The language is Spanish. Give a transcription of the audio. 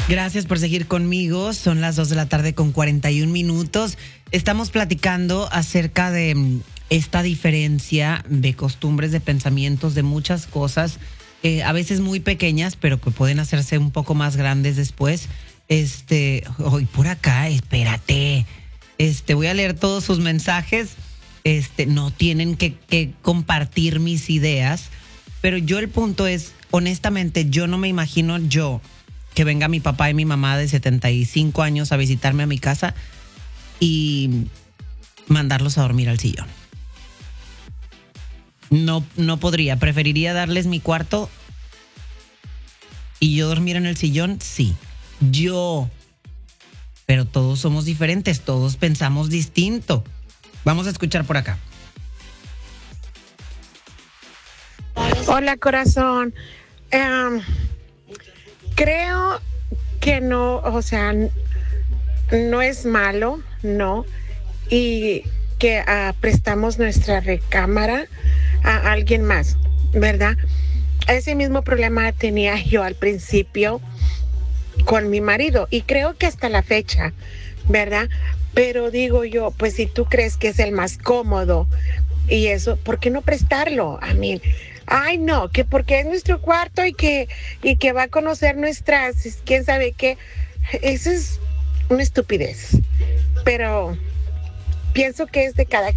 Gracias por seguir conmigo. Son las 2 de la tarde con 41 minutos. Estamos platicando acerca de esta diferencia de costumbres, de pensamientos, de muchas cosas, a veces muy pequeñas, pero que pueden hacerse un poco más grandes después. Hoy por acá, espérate. Voy a leer todos sus mensajes. No tienen que compartir mis ideas, pero yo el punto es, honestamente, yo no me imagino que venga mi papá y mi mamá de 75 años a visitarme a mi casa y mandarlos a dormir al sillón. No podría. Preferiría darles mi cuarto y yo dormir en el sillón, sí. Pero todos somos diferentes, todos pensamos distinto. Vamos a escuchar por acá. Hola, corazón. Creo que no, o sea, no es malo, no, y que prestamos nuestra recámara a alguien más, ¿verdad? Ese mismo problema tenía yo al principio con mi marido y creo que hasta la fecha, ¿verdad? Pero digo yo, pues si tú crees que es el más cómodo y eso, ¿por qué no prestarlo? A mí, ay no, que porque es nuestro cuarto y que va a conocer nuestras, quién sabe qué. Eso es una estupidez, pero pienso que es de cada